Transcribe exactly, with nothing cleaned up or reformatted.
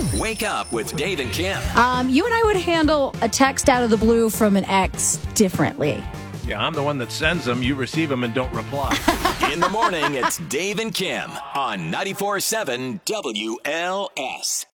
Wake up with Dave and Kim. Um, you and I would handle a text out of the blue from an ex differently. Yeah, I'm the one that sends them. You receive them and don't reply. In the morning, it's Dave and Kim on ninety-four point seven W L S.